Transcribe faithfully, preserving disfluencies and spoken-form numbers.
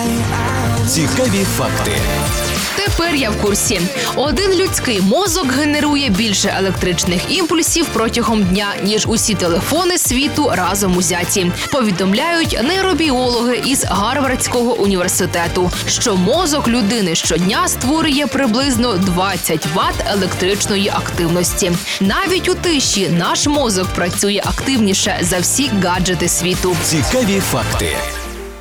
Цікаві факти. Тепер я в курсі. Один людський мозок генерує більше електричних імпульсів протягом дня, ніж усі телефони світу разом узяті. Повідомляють нейробіологи із Гарвардського університету, що мозок людини щодня створює приблизно двадцять ват електричної активності. Навіть у тиші наш мозок працює активніше за всі гаджети світу. Цікаві факти.